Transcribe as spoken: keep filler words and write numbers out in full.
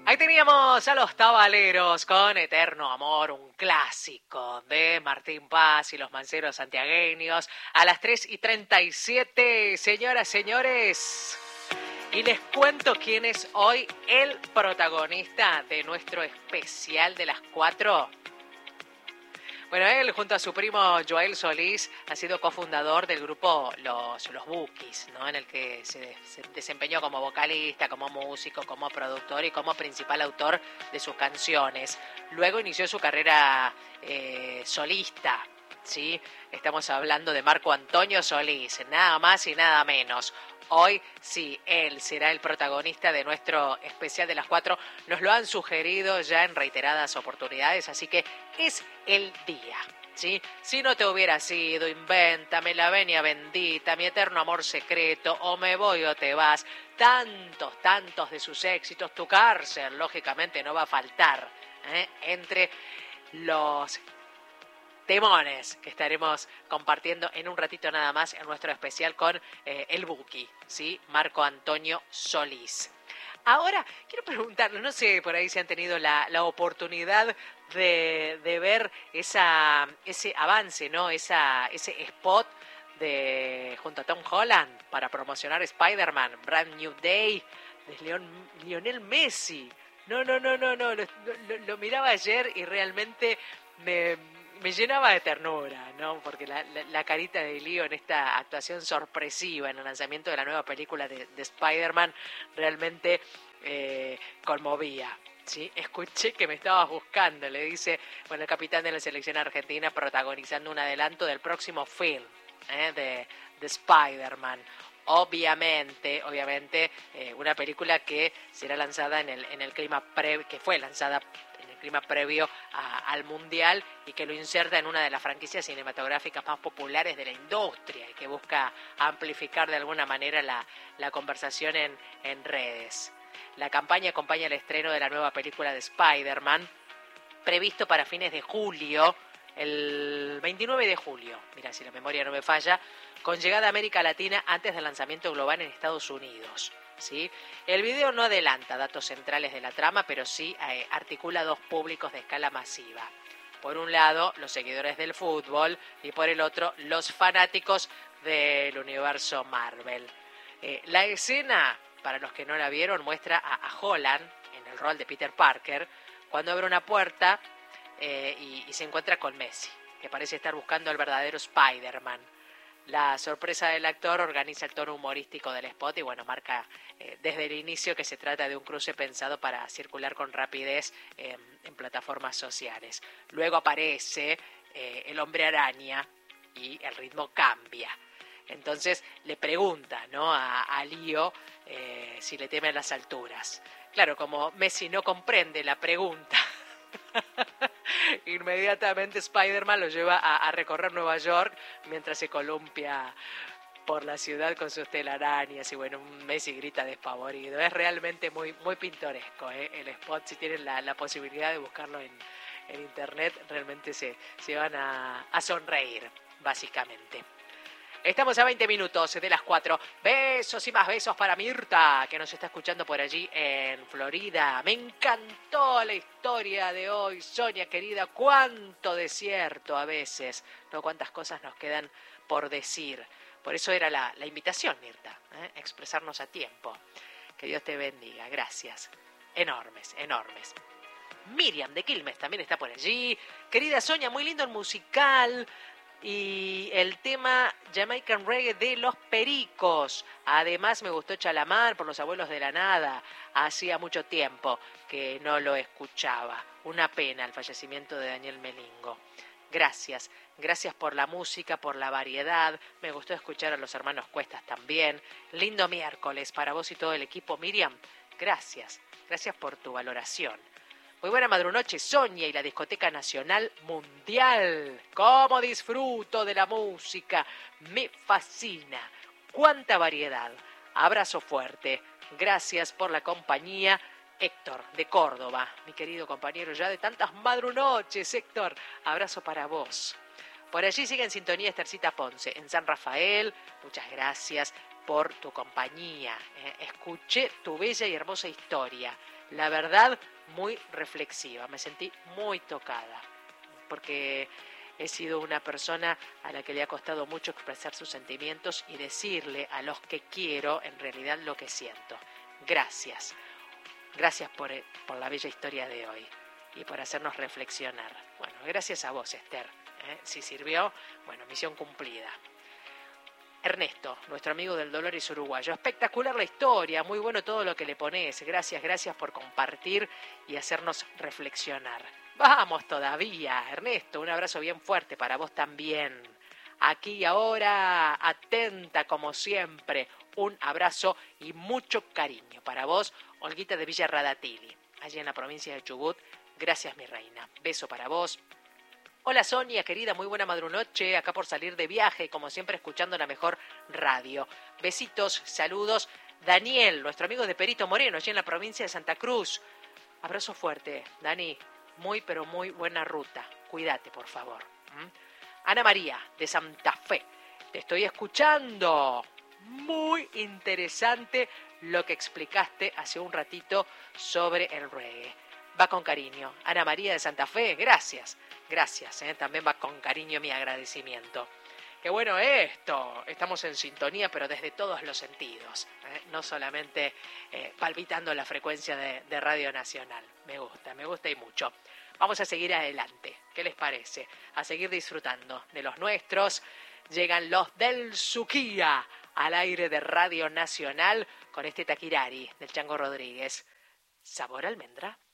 Ahí teníamos a los Tabaleros con Eterno Amor, un clásico de Martín Paz y los Manceros santiagueños. A las tres y treinta y siete, señoras, señores. Y les cuento quién es hoy el protagonista de nuestro especial de las cuatro. Bueno, él junto a su primo Joel Solís ha sido cofundador del grupo Los, los Bukis, ¿no? En el que se, se desempeñó como vocalista, como músico, como productor y como principal autor de sus canciones. Luego inició su carrera eh, solista, ¿sí? Estamos hablando de Marco Antonio Solís, nada más y nada menos. Hoy sí, él será el protagonista de nuestro especial de las cuatro. Nos lo han sugerido ya en reiteradas oportunidades, así que es el día, ¿sí? Si no te hubiera sido, Invéntame, La Venia Bendita, Mi Eterno Amor Secreto, O Me Voy o Te Vas. Tantos, tantos de sus éxitos. Tu Cárcel, lógicamente, no va a faltar, ¿eh? Entre los temones que estaremos compartiendo en un ratito nada más en nuestro especial con eh, el Buki, ¿sí? Marco Antonio Solís. Ahora, quiero preguntarle, no sé por ahí si han tenido la, la oportunidad de, de ver esa, ese avance, ¿no? Esa, ese spot de junto a Tom Holland para promocionar Spider-Man, Brand New Day, de Leon, Lionel Messi. No, no, no, no, no, lo, lo, lo miraba ayer y realmente me... me llenaba de ternura, ¿no? Porque la, la, la carita de Leo en esta actuación sorpresiva en el lanzamiento de la nueva película de, de Spider-Man realmente eh, conmovía, ¿sí? Escuché que me estabas buscando, le dice, bueno, el capitán de la selección argentina protagonizando un adelanto del próximo film, ¿eh? de, de Spider-Man. Obviamente, obviamente, eh, una película que será lanzada en el, en el clima pre, que fue lanzada clima previo a, al Mundial y que lo inserta en una de las franquicias cinematográficas más populares de la industria y que busca amplificar de alguna manera la, la conversación en, en redes. La campaña acompaña el estreno de la nueva película de Spider-Man, previsto para fines de julio, el veintinueve de julio, mira si la memoria no me falla, con llegada a América Latina antes del lanzamiento global en Estados Unidos. ¿Sí? El video no adelanta datos centrales de la trama, pero sí eh, articula dos públicos de escala masiva. Por un lado, los seguidores del fútbol y por el otro, los fanáticos del universo Marvel. Eh, la escena, para los que no la vieron, muestra a, a Holland, en el rol de Peter Parker, cuando abre una puerta eh, y, y se encuentra con Messi, que parece estar buscando al verdadero Spider-Man. La sorpresa del actor organiza el tono humorístico del spot y bueno, marca eh, desde el inicio que se trata de un cruce pensado para circular con rapidez eh, en plataformas sociales. Luego aparece eh, el Hombre Araña y el ritmo cambia. Entonces le pregunta, ¿no? a, a Lío eh, si le teme a las alturas. Claro, como Messi no comprende la pregunta, inmediatamente Spider-Man lo lleva a, a recorrer Nueva York mientras se columpia por la ciudad con sus telarañas y bueno, Messi grita despavorido. Es realmente muy, muy pintoresco, ¿eh? El spot, si tienen la, la posibilidad de buscarlo en, en internet, realmente se, se van a, a sonreír, básicamente. Estamos a veinte minutos de las cuatro. Besos y más besos para Mirta, que nos está escuchando por allí en Florida. Me encantó la historia de hoy, Sonia querida. Cuánto desierto a veces, no, cuántas cosas nos quedan por decir. Por eso era la, la invitación, Mirta, ¿eh? Expresarnos a tiempo. Que Dios te bendiga, gracias. Enormes, enormes. Miriam de Quilmes también está por allí. Querida Sonia, muy lindo el musical. Y el tema Jamaican Reggae de Los Pericos. Además me gustó Chalamar por Los Abuelos de la Nada. Hacía mucho tiempo que no lo escuchaba. Una pena el fallecimiento de Daniel Melingo. Gracias, gracias por la música, por la variedad. Me gustó escuchar a los hermanos Cuestas también. Lindo miércoles para vos y todo el equipo. Miriam, gracias, gracias por tu valoración. Muy buena madrunoche, Sonia y la Discoteca Nacional Mundial. ¡Cómo disfruto de la música! Me fascina. ¡Cuánta variedad! Abrazo fuerte. Gracias por la compañía. Héctor, de Córdoba, mi querido compañero ya de tantas madrunoches. Héctor, abrazo para vos. Por allí sigue en sintonía Estercita Ponce, en San Rafael. Muchas gracias. por tu compañía. Eh, escuché tu bella y hermosa historia. La verdad, muy reflexiva. Me sentí muy tocada, porque he sido una persona a la que le ha costado mucho expresar sus sentimientos y decirle a los que quiero en realidad lo que siento. Gracias. Gracias por, por la bella historia de hoy y por hacernos reflexionar. Bueno, gracias a vos, Esther. ¿eh? Si sirvió, bueno, misión cumplida. Ernesto, nuestro amigo del Dolores uruguayo. Espectacular la historia, muy bueno todo lo que le pones. Gracias, gracias por compartir y hacernos reflexionar. Vamos todavía, Ernesto, un abrazo bien fuerte para vos también. Aquí y ahora, atenta como siempre. Un abrazo y mucho cariño para vos, Olguita de Villa Radatili, allí en la provincia de Chubut. Gracias, mi reina. Beso para vos. Hola Sonia, querida, muy buena madrunoche, acá por salir de viaje, como siempre escuchando la mejor radio. Besitos, saludos. Daniel, nuestro amigo de Perito Moreno, allí en la provincia de Santa Cruz. Abrazo fuerte, Dani, muy pero muy buena ruta. Cuídate, por favor. ¿Mm? Ana María, de Santa Fe, te estoy escuchando. Muy interesante lo que explicaste hace un ratito sobre el reggae. Va con cariño. Ana María de Santa Fe, gracias. Gracias, ¿eh? También va con cariño mi agradecimiento. Qué bueno esto. Estamos en sintonía, pero desde todos los sentidos. ¿eh? No solamente eh, palpitando la frecuencia de, de Radio Nacional. Me gusta, me gusta y mucho. Vamos a seguir adelante. ¿Qué les parece? A seguir disfrutando de los nuestros. Llegan los del Suquía al aire de Radio Nacional con este Taquirari del Chango Rodríguez. Sabor almendra.